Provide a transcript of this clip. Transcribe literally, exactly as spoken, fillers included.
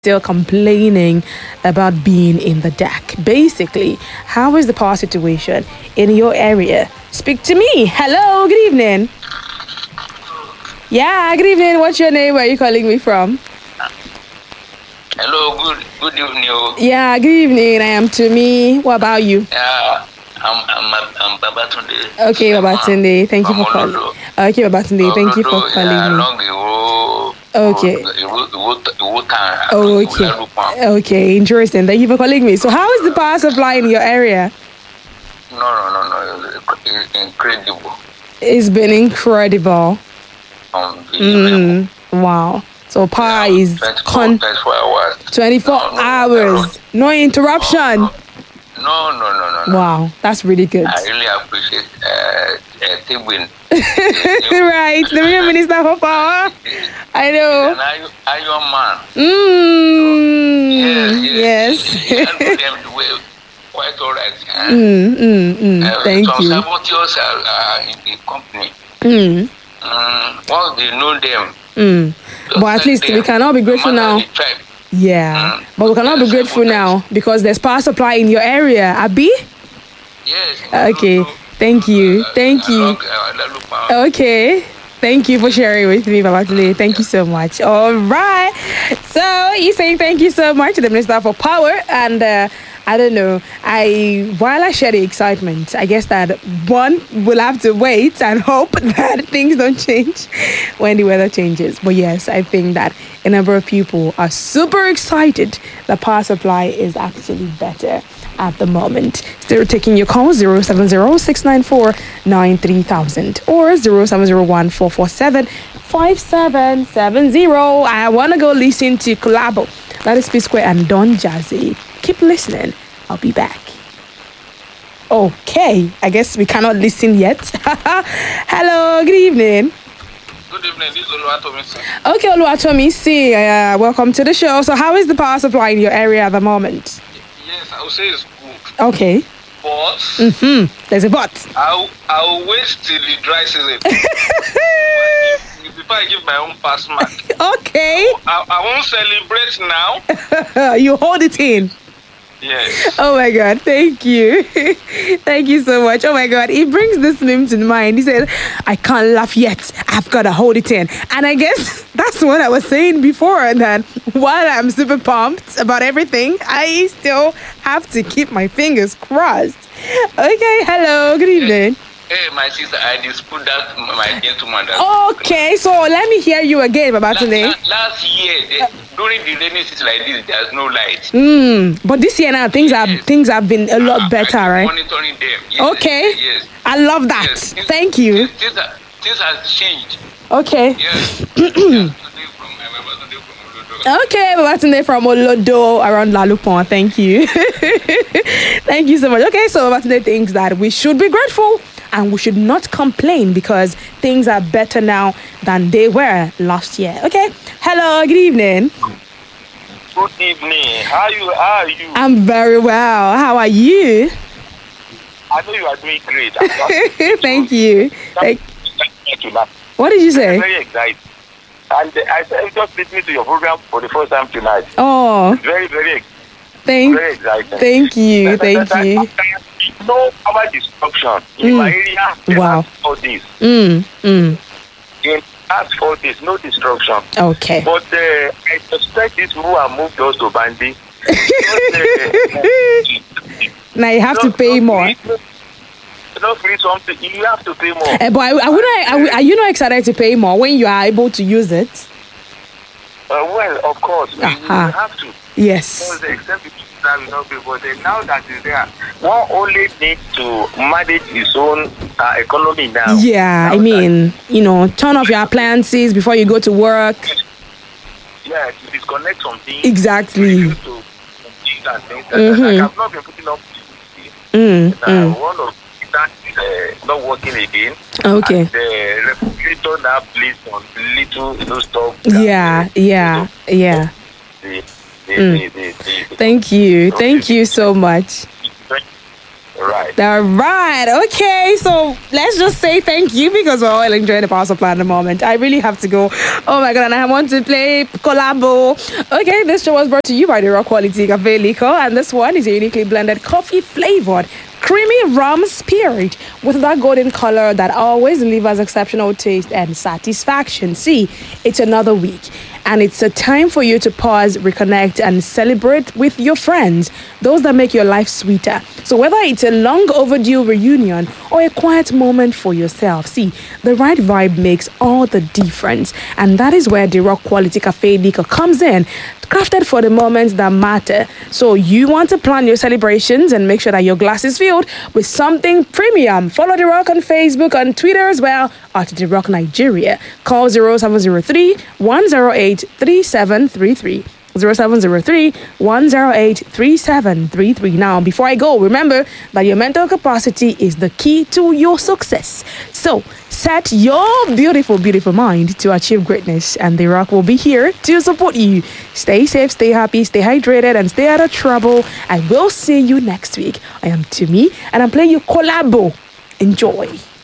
still complaining about being in the dark. Basically, how is the power situation in your area? Speak to me. Hello, good evening. Yeah, good evening. What's your name? Where are you calling me from? Hello, good good evening. Yeah, good evening. I am Tumi. What about you? Yeah, I'm I'm I'm Babatunde. Okay, Babatunde. Thank you for calling. Okay, Babatunde. Thank you for calling me. Okay. Okay. Okay, interesting. Thank you for calling me. So, how is the power supply in your area? No, no, no, no. It's incredible. It's been incredible. Unbelievable. Mm, wow. So power Yeah, is twenty-four, con- twenty-four hours. twenty-four No, no, hours. No interruption. No, no, no, no, no. Wow, that's really good. I really appreciate uh, uh, Tibwin. Right, the Prime Minister for Power. I know. An Iron Man. Mm, Yes, yes. yes. You can do them the way quite all right. Huh? Mm, mm, mm. Uh, Thank some you. saboteurs are, are in the company. Mm, Mm, once they know them, mm. But at least we cannot be grateful now. Yeah, Mm. but we cannot be Yes, grateful now because there's power supply in your area, Abi. Yes. Okay, thank you, thank you. Okay. Thank you for sharing with me, Babatunde. Thank you so much. All right. So he's saying thank you so much to the Minister for Power. And uh, I don't know, I while I share the excitement, I guess that one will have to wait and hope that things don't change when the weather changes. But yes, I think that a number of people are super excited the power supply is actually better at the moment. Still taking your call zero seven zero six nine four nine three thousand or zero seven zero one four four seven five seven seven zero. I want to go listen to Collabo. That is P Square and Don Jazzy. Keep listening. I'll be back. Okay, I guess we cannot listen yet. Hello, good evening. Good evening, this is Oluwatomi. Okay, Oluwatomi, see, uh, welcome to the show. So how is the power supply in your area at the moment? Yes, I would say it's good. Okay. But Mm-hmm. There's a but. I'll, I'll wait till the dry season. Before I give my own pass mark. Okay. I, I won't celebrate now. You hold it in. Yes. Oh my God, thank you. Thank you so much. Oh my God, he brings this meme to mind. He said, I can't laugh yet. I've got to hold it in. And I guess that's what I was saying before. And then while I'm super pumped about everything, I still have to keep my fingers crossed. Okay, hello, good evening. Hey, my sister, I dispute that, my gentleman. That Okay, so let me hear you again, Babatunde. last, last year, they, during the rainy season like this, there's no light. Mm, but this year now, things have Yes. things have been a lot Ah, better, I keep right? monitoring them. Yes, Okay. Yes. I love that. Yes. Things- Thank you. Things, things, are- things has changed. Okay. Yes. Today from my Baba, today from Olodo. Okay, Babatunde from Olodo around Lalupon. Thank you. Thank you so much. Okay, so Babatunde thinks that we should be grateful and we should not complain because things are better now than they were last year. Okay. Hello, good evening. Good evening. How you? How are you? I'm very well. How are you? I know you are doing great. I'm just- Thank you. Thank, Thank you, ma'am. what did you say? Very excited. And uh, I said, just listening to your program for the first time tonight. Oh, Very, very, thank, very exciting. thank you. Thank you. No power disruption in Mm. my area. They Wow. ask for this. Mm, mm. In ask for this, no destruction. Okay. But uh, I suspect these people have moved us to Bandi. Because, uh, Now you have to not- pay not more. free- Not free something. You have to pay more. Eh, but I, I wouldn't, are, are you not excited to pay more when you are able to use it? Uh, well, of course, we, we Uh-huh. have to. Yes. Because except the that will not be, but then now that is there, one only needs to manage his own uh, economy now. Yeah, Now I that- mean, you know, turn off your appliances before you go to work. yeah, to disconnect something. Exactly. reduce to things and things like Mhm. that. Like I've not been putting up. Mm, Uh, mm. One of that is uh, not working again. Okay. And the refrigerator now plays on little, you know, stuff. Yeah, yeah, yeah. The, the, Mm. the, the, the, Thank you. Thank you so much. Right. right. All right. Okay. So let's just say thank you because we're all enjoying the power supply at the moment. I really have to go. Oh my God. And I want to play Collabo. Okay. This show was brought to you by the Raw Quality Cafe Liquor. And this one is a uniquely blended coffee flavored creamy rum spirit with that golden color that always delivers exceptional taste and satisfaction. See, it's another week and it's a time for you to pause, reconnect, and celebrate with your friends, those that make your life sweeter. So whether it's a long overdue reunion or a quiet moment for yourself, see, the right vibe makes all the difference. And that is where the Raw Quality Cafe Liquor comes in, crafted for the moments that matter. So you want to plan your celebrations and make sure that your glass is filled with something premium. Follow The Rock on Facebook and Twitter as well at The Rock Nigeria. Call zero seven zero three, one zero eight, three seven three three. zero seven zero three, one zero eight, three seven three three. Now, before I go, remember that your mental capacity is the key to your success. So, set your beautiful, beautiful mind to achieve greatness, and The Rock will be here to support you. Stay safe, stay happy, stay hydrated, and stay out of trouble. I will see you next week. I am Tumi, and I'm playing you Collabo. Enjoy.